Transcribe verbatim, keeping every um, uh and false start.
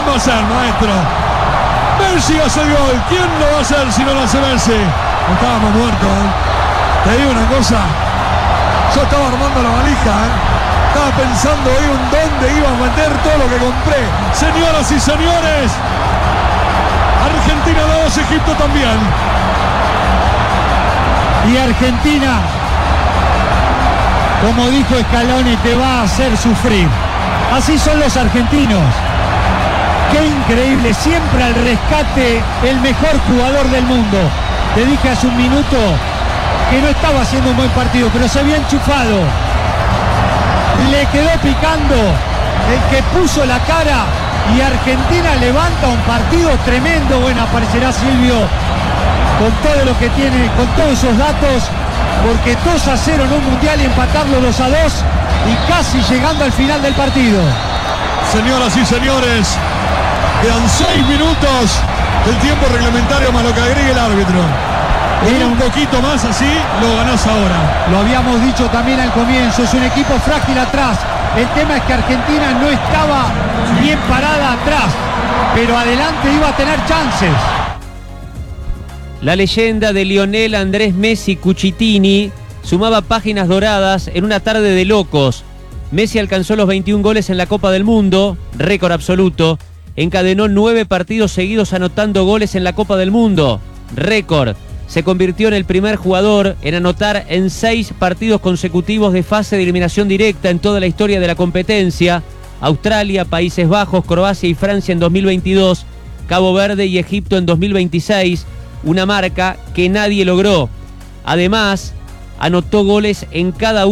va a hacer, maestro? Messi hace el gol. ¿Quién lo va a hacer si no lo hace Messi? Estábamos muertos, ¿eh? Te digo una cosa. Yo estaba armando la valija, ¿eh? Estaba pensando hoy en dónde iba a meter todo lo que compré. Señoras y señores, Argentina dos, Egipto también. Y Argentina, como dijo Scaloni, te va a hacer sufrir. Así son los argentinos. Qué increíble, siempre al rescate el mejor jugador del mundo. Te dije hace un minuto que no estaba haciendo un buen partido, pero se había enchufado. Le quedó picando el que puso la cara y Argentina levanta un partido tremendo. Bueno, aparecerá Silvio con todo lo que tiene, con todos esos datos, porque dos a cero en un mundial y empatarlo dos a dos y casi llegando al final del partido. Señoras y señores, quedan seis minutos del tiempo reglamentario más lo que agregue el árbitro. Era un poquito más, así lo ganás ahora. Lo habíamos dicho también al comienzo, es un equipo frágil atrás. El tema es que Argentina no estaba bien parada atrás, pero adelante iba a tener chances. La leyenda de Lionel Andrés Messi Cucitini sumaba páginas doradas en una tarde de locos. Messi alcanzó los veintiún goles en la Copa del Mundo, récord absoluto. Encadenó nueve partidos seguidos anotando goles en la Copa del Mundo, récord. Se convirtió en el primer jugador en anotar en seis partidos consecutivos de fase de eliminación directa en toda la historia de la competencia. Australia, Países Bajos, Croacia y Francia en dos mil veintidós, Cabo Verde y Egipto en dos mil veintiséis, una marca que nadie logró. Además, anotó goles en cada